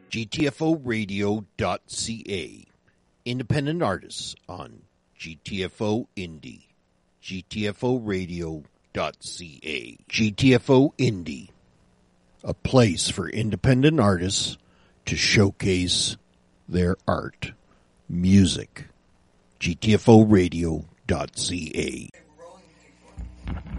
GTFOradio.ca. Independent artists on GTFO Indie. GTFOradio.ca. GTFO Indie. A place for independent artists to showcase their art. Music. GTFOradio.ca.